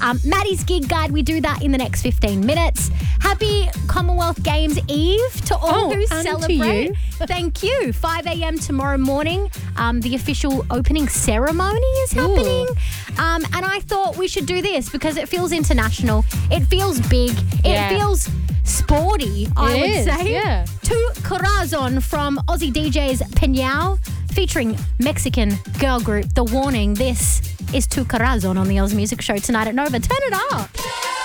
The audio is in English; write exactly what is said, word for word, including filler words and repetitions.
Um, Maddie's Gig Guide, we do that in the next fifteen minutes. Happy Commonwealth Games Eve to all Oh, who and to celebrate. you. Thank you. five a.m. tomorrow morning, um, the official opening ceremony is happening. Um, and I thought we should do this because it feels international. It feels big. It Yeah. feels sporty, I It would is, say. yeah. Tu Corazon from Aussie D Js Peñao featuring Mexican girl group The Warning. This is Tu Corazon on the Oz Music Show tonight at Nova. Turn it up.